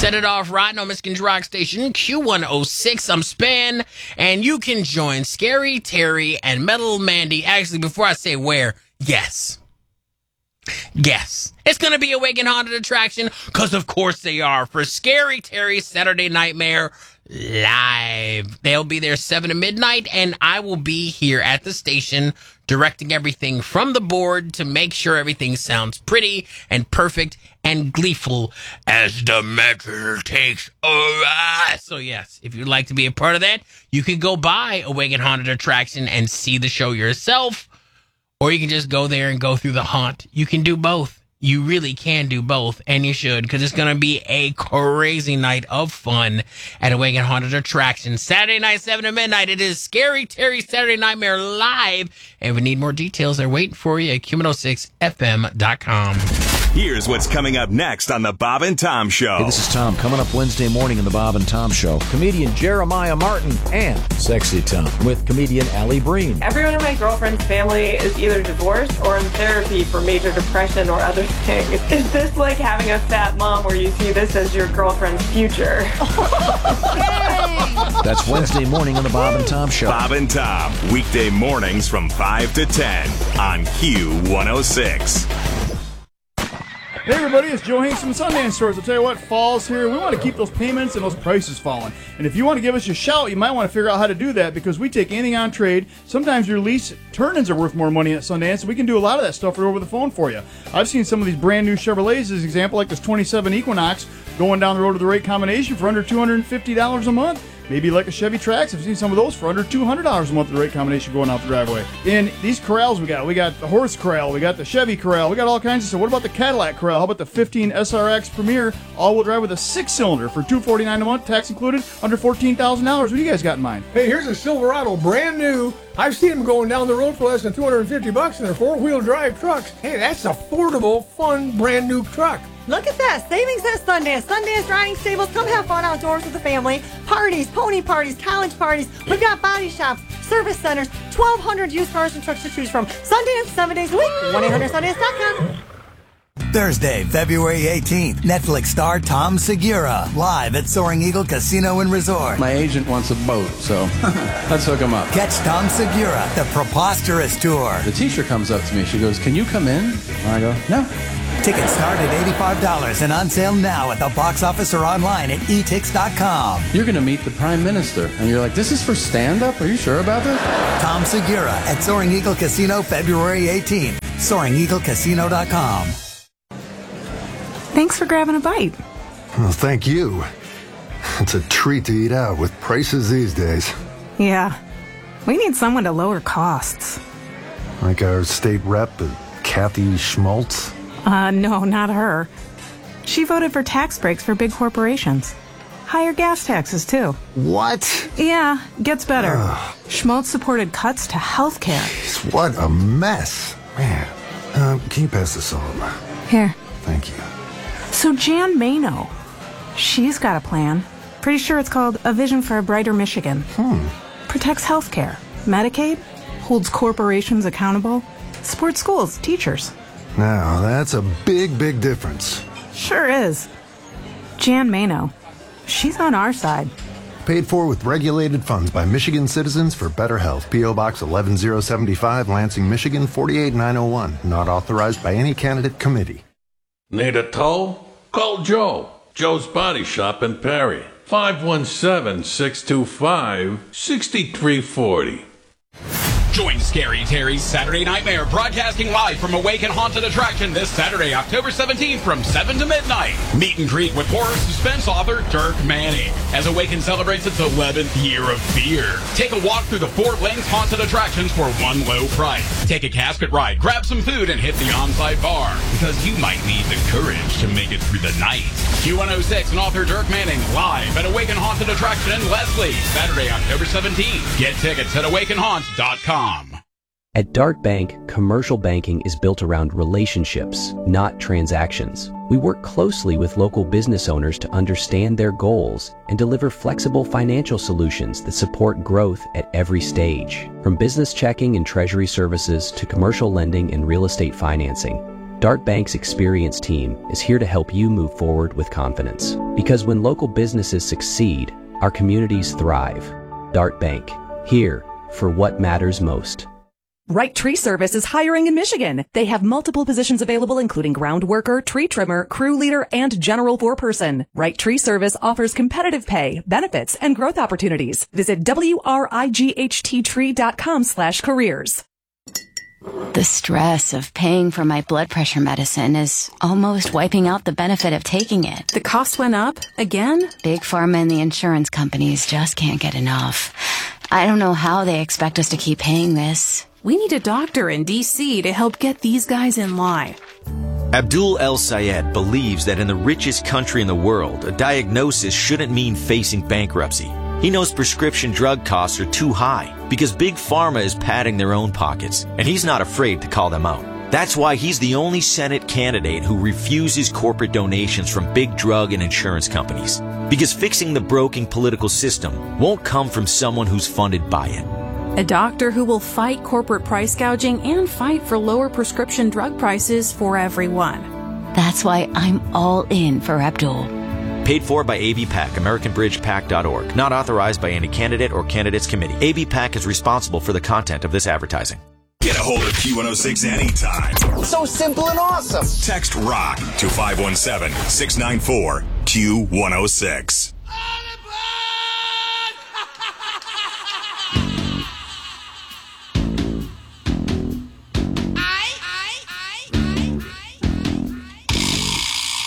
Set it off right on Michigan's Rock Station, Q106. I'm Span, and you can join Scary Terry and Metal Mandy. Actually, before I say where, yes. It's going to be a Waking Haunted attraction, because of course they are, for Scary Terry's Saturday Nightmare Live. They'll be there 7 to midnight, and I will be here at the station directing everything from the board to make sure everything sounds pretty and perfect and gleeful as the metal takes over. So yes, if you'd like to be a part of that, you can go by a Waking Haunted attraction and see the show yourself, or you can just go there and go through the haunt. You can do both. You really can do both, and you should, because it's going to be a crazy night of fun at a Waking Haunted attraction. Saturday night, 7 to midnight. It is Scary Terry's Saturday Nightmare Live. And if you need more details, they're waiting for you at Q106FM.com. Here's what's coming up next on the Bob and Tom Show. Hey, this is Tom. Coming up Wednesday morning in the Bob and Tom Show, comedian Jeremiah Martin and Sexy Tom with comedian Allie Breen. Everyone in my girlfriend's family is either divorced or in therapy for major depression or other things. Is this like having a fat mom where you see this as your girlfriend's future? That's Wednesday morning on the Bob and Tom Show. Bob and Tom, weekday mornings from 5 to 10 on Q106. Hey everybody, it's Joe Hanks from Sundance Stores. I'll tell you what, fall's here. We want to keep those payments and those prices falling. And if you want to give us a shout, you might want to figure out how to do that, because we take anything on trade. Sometimes your lease turn-ins are worth more money at Sundance. We can do a lot of that stuff right over the phone for you. I've seen some of these brand new Chevrolets, as an example, like this 27 Equinox, going down the road to the right combination for under $250 a month. Maybe like a Chevy Trax. I've seen some of those for under $200 a month, the right combination going out the driveway. In these corrals we got the horse corral, we got the Chevy corral, we got all kinds of stuff. What about the Cadillac corral? How about the 15 SRX Premier all-wheel drive with a 6-cylinder for $249 a month, tax included, under $14,000? What do you guys got in mind? Hey, here's a Silverado, brand new. I've seen them going down the road for less than $250, and they're four-wheel drive trucks. Hey, that's affordable, fun, brand new truck. Look at that. Savings at Sundance. Sundance Riding Stables. Come have fun outdoors with the family. Parties, pony parties, college parties. We've got body shops, service centers, 1,200 used cars and trucks to choose from. Sundance, 7 days a week. 1-800-Sundance.com. Thursday, February 18th, Netflix star Tom Segura, live at Soaring Eagle Casino and Resort. My agent wants a boat, so let's hook him up. Catch Tom Segura, the Preposterous Tour. The teacher comes up to me. She goes, "Can you come in?" And I go, "No." Tickets start at $85 and on sale now at the box office or online at etix.com. You're going to meet the Prime Minister, and you're like, "This is for stand-up? Are you sure about this?" Tom Segura at Soaring Eagle Casino, February 18th. SoaringEagleCasino.com. Thanks for grabbing a bite. Well, thank you. It's a treat to eat out with prices these days. Yeah. We need someone to lower costs. Like our state rep, Kathy Schmaltz? No, not her. She voted for tax breaks for big corporations. Higher gas taxes, too. What? Yeah, gets better. Schmaltz supported cuts to health care. Jeez, what a mess. Man, can you pass this on? Here. Thank you. So Jan Mano, she's got a plan. Pretty sure it's called A Vision for a Brighter Michigan. Protects health care, Medicaid, holds corporations accountable, supports schools, teachers. Now, that's a big, big difference. Sure is. Jan Mano, she's on our side. Paid for with regulated funds by Michigan Citizens for Better Health. P.O. Box 11075, Lansing, Michigan 48901. Not authorized by any candidate committee. Need a tow? Call Joe. Joe's Body Shop in Perry. 517-625-6340. Join Scary Terry's Saturday Nightmare, broadcasting live from Awaken Haunted Attraction this Saturday, October 17th from 7 to midnight. Meet and greet with horror suspense author Dirk Manning as Awaken celebrates its 11th year of fear. Take a walk through the 4 Lanes haunted attractions for one low price. Take a casket ride, grab some food, and hit the on-site bar, because you might need the courage to make it through the night. Q106 and author Dirk Manning live at Awaken Haunted Attraction in Leslie, Saturday, October 17th. Get tickets at awakenhaunt.com. At Dart Bank, commercial banking is built around relationships, not transactions. We work closely with local business owners to understand their goals and deliver flexible financial solutions that support growth at every stage. From business checking and treasury services to commercial lending and real estate financing, Dart Bank's experienced team is here to help you move forward with confidence. Because when local businesses succeed, our communities thrive. Dart Bank, here for what matters most. Right Tree Service is hiring in Michigan. They have multiple positions available, including ground worker, tree trimmer, crew leader, and general foreperson. Right Tree Service offers competitive pay, benefits, and growth opportunities. Visit WRIGHTtree.com/careers. The stress of paying for my blood pressure medicine is almost wiping out the benefit of taking it. The cost went up again? Big Pharma and the insurance companies just can't get enough. I don't know how they expect us to keep paying this. We need a doctor in D.C. to help get these guys in line. Abdul El Sayed believes that in the richest country in the world, a diagnosis shouldn't mean facing bankruptcy. He knows prescription drug costs are too high because Big Pharma is padding their own pockets, and he's not afraid to call them out. That's why he's the only Senate candidate who refuses corporate donations from big drug and insurance companies. Because fixing the broken political system won't come from someone who's funded by it. A doctor who will fight corporate price gouging and fight for lower prescription drug prices for everyone. That's why I'm all in for Abdul. Paid for by ABPAC, AmericanBridgePAC.org. Not authorized by any candidate or candidates committee. ABPAC is responsible for the content of this advertising. Get a hold of Q106 anytime. So simple and awesome. Text ROCK to 517-694-Q106.